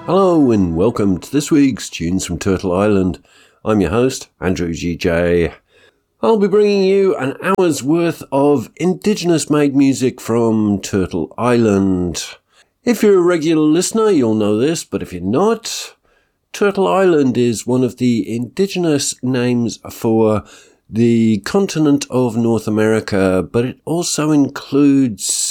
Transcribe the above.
Hello and welcome to this week's Tunes from Turtle Island. I'm your host, Andrew GJ. I'll be bringing you an hour's worth of Indigenous-made music from Turtle Island. If you're a regular listener, you'll know this, but if you're not, Turtle Island is one of the Indigenous names for the continent of North America, but it also includes